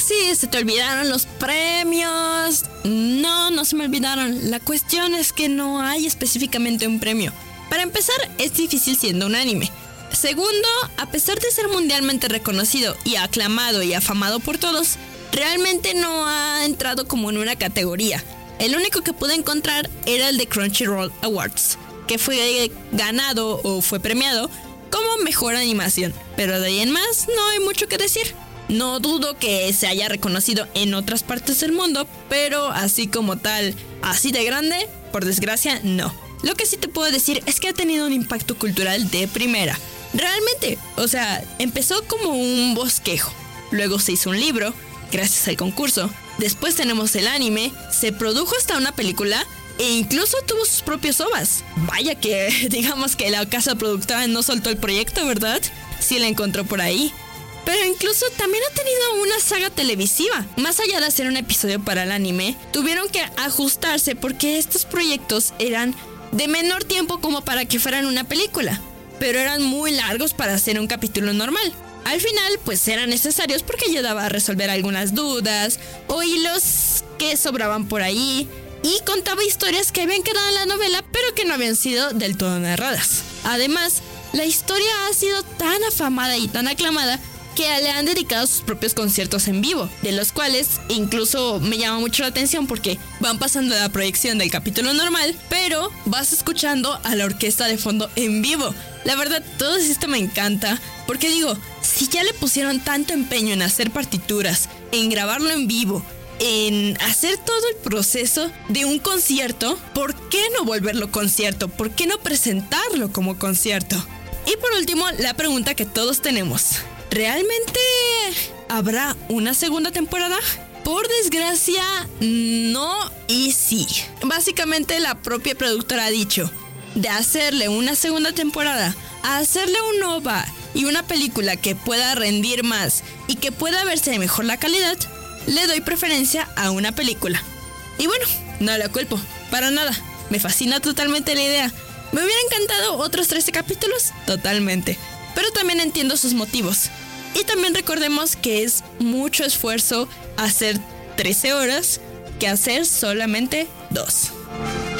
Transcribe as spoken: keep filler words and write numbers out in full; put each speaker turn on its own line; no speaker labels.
sí, se te olvidaron los premios. No, no se me olvidaron. La cuestión es que no hay específicamente un premio. Para empezar, es difícil siendo un anime. Segundo, a pesar de ser mundialmente reconocido y aclamado y afamado por todos, realmente no ha entrado como en una categoría. El único que pude encontrar era el de Crunchyroll Awards, que fue ganado o fue premiado como mejor animación. Pero de ahí en más no hay mucho que decir. No dudo que se haya reconocido en otras partes del mundo, pero así como tal, así de grande, por desgracia, no. Lo que sí te puedo decir es que ha tenido un impacto cultural de primera. Realmente, o sea, empezó como un bosquejo. Luego se hizo un libro, gracias al concurso. Después tenemos el anime, se produjo hasta una película e incluso tuvo sus propios O V As. Vaya que digamos que la casa productora no soltó el proyecto, ¿verdad? Sí la encontró por ahí. Pero incluso también ha tenido una saga televisiva. Más allá de hacer un episodio para el anime, tuvieron que ajustarse porque estos proyectos eran de menor tiempo como para que fueran una película, pero eran muy largos para hacer un capítulo normal. Al final, pues eran necesarios porque ayudaba a resolver algunas dudas o hilos que sobraban por ahí y contaba historias que habían quedado en la novela pero que no habían sido del todo narradas. Además, la historia ha sido tan afamada y tan aclamada que le han dedicado sus propios conciertos en vivo, de los cuales incluso me llama mucho la atención porque van pasando la proyección del capítulo normal, pero vas escuchando a la orquesta de fondo en vivo. La verdad, todo esto me encanta, porque digo, si ya le pusieron tanto empeño en hacer partituras, en grabarlo en vivo, en hacer todo el proceso de un concierto, ¿por qué no volverlo concierto? ¿Por qué no presentarlo como concierto? Y por último, la pregunta que todos tenemos: ¿realmente habrá una segunda temporada? Por desgracia, no y sí. Básicamente la propia productora ha dicho, de hacerle una segunda temporada a hacerle un O V A y una película que pueda rendir más y que pueda verse de mejor la calidad, le doy preferencia a una película. Y bueno, no la culpo, para nada. Me fascina totalmente la idea. ¿Me hubiera encantado otros trece capítulos? Totalmente. Pero también entiendo sus motivos. Y también recordemos que es mucho esfuerzo hacer trece horas que hacer solamente dos.